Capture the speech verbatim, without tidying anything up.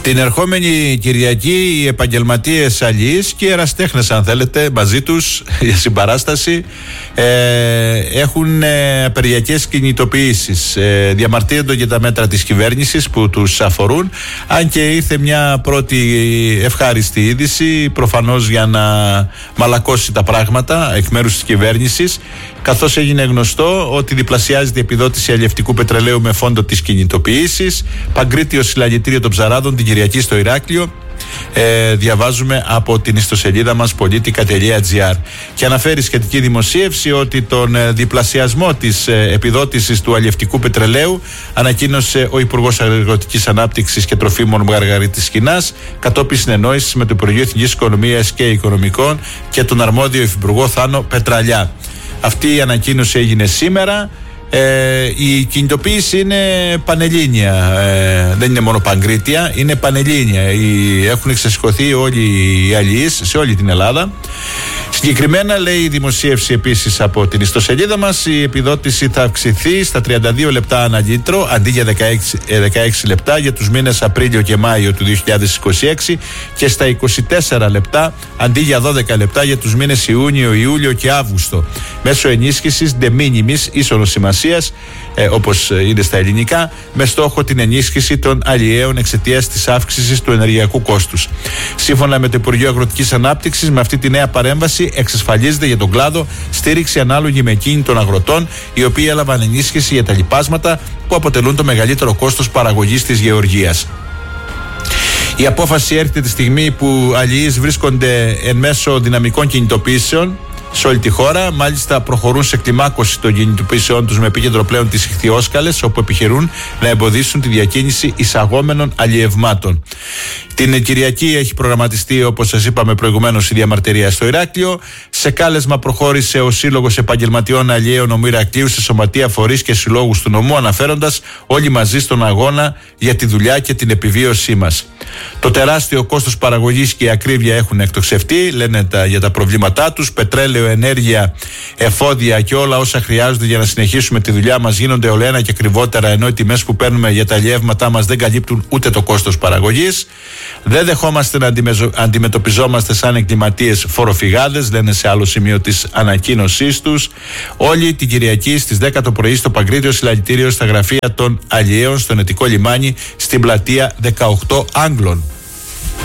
Την ερχόμενη Κυριακή οι επαγγελματίες αλληλείς και οι ερασιτέχνες, αν θέλετε, μαζί τους για συμπαράσταση, ε, έχουν ε, απεργιακές κινητοποιήσεις. Ε, διαμαρτύρονται για τα μέτρα της κυβέρνησης που τους αφορούν, αν και ήρθε μια πρώτη ευχάριστη είδηση, προφανώς για να μαλακώσει τα πράγματα εκ μέρους της κυβέρνησης, καθώς έγινε γνωστό ότι διπλασιάζεται η επιδότηση αλλιευτικού πετρελαίου με φόντο της κινητοποίησης. Παγκρίτιο συλλαγητήριο των ψαράδων την Κυριακή στο Ηράκλειο. Ε, διαβάζουμε από την ιστοσελίδα μας πολιτικά τελεία τζι άρ και αναφέρει σχετική δημοσίευση ότι τον ε, διπλασιασμό της ε, επιδότησης του αλλιευτικού πετρελαίου ανακοίνωσε ο Υπουργός Αγροτικής Ανάπτυξης και Τροφίμων Μαργαρίτης Σκινάς κατόπιν συνεννόησης με το Υπουργείο Εθνικής Οικονομίας και Οικονομικών και τον αρμόδιο Υφυπουργό Θάνο Πετραλιά. Αυτή η ανακοίνωση έγινε σήμερα. Ε, η κινητοποίηση είναι πανελλήνια, ε, δεν είναι μόνο παγκρίτια, είναι πανελλήνια. Οι, έχουν εξασηκωθεί όλοι οι αλληλείς σε όλη την Ελλάδα. Συγκεκριμένα, λέει η δημοσίευση επίσης από την ιστοσελίδα μας, η επιδότηση θα αυξηθεί στα τριάντα δύο λεπτά ανά λίτρο αντί για δεκαέξι, δεκαέξι λεπτά για τους μήνες Απρίλιο και Μάιο του δύο χιλιάδες είκοσι έξι και στα είκοσι τέσσερα λεπτά αντί για δώδεκα λεπτά για τους μήνες Ιούνιο, Ιούλιο και Αύγουστο, μέσω ενίσχυσης de minimis ίσονος σημασίας, ε, όπως είναι στα ελληνικά, με στόχο την ενίσχυση των αλλιέων εξαιτίας της αύξησης του ενεργειακού κόστους. Σύμφωνα με το Υπουργείο Αγροτικής Ανάπτυξης, με αυτή τη νέα παρέμβαση εξασφαλίζεται για τον κλάδο στήριξη ανάλογη με εκείνη των αγροτών, οι οποίοι έλαβαν ενίσχυση για τα λοιπάσματα που αποτελούν το μεγαλύτερο κόστος παραγωγής της γεωργίας. Η απόφαση έρχεται τη στιγμή που αλληλείς βρίσκονται εν μέσω δυναμικών κινητοποιήσεων σε όλη τη χώρα. Μάλιστα, προχωρούν σε κλιμάκωση των κινητοποιήσεών τους με επίκεντρο πλέον τις ιχθυόσκαλες, όπου επιχειρούν να εμποδίσουν τη διακίνηση εισαγόμενων αλλιευμάτων. Την Κυριακή έχει προγραμματιστεί, όπως σας είπαμε προηγουμένως, η διαμαρτυρία στο Ηράκλειο. Σε κάλεσμα προχώρησε ο Σύλλογος Επαγγελματιών Αλλιέων Νομού Ηρακλείου σε σωματεία, φορείς και συλλόγους του νομού, αναφέροντας όλοι μαζί στον αγώνα για τη δουλειά και την επιβίωσή μας. Το τεράστιο κόστος παραγωγής και η ακρίβεια έχουν εκτοξευτεί, λένε τα, για τα προβλήματά τους. Πετρέλαιο, ενέργεια, εφόδια και όλα όσα χρειάζονται για να συνεχίσουμε τη δουλειά μας γίνονται ολοένα και ακριβότερα, ενώ οι τιμές που παίρνουμε για τα αλλιεύματά μας δεν καλύπτουν ούτε το κόστος παραγωγής. Δεν δεχόμαστε να αντιμετωπιζόμαστε σαν εγκληματίες φοροφυγάδες, λένε σε άλλο σημείο της ανακοίνωσής τους. Όλοι την Κυριακή στις δέκα το πρωί στο Παγκρίτιο Συλλαλητήριο στα γραφεία των αλλιέων στο Νετικό Λιμάνι στην πλατεία δεκαοκτώ Άγγλων.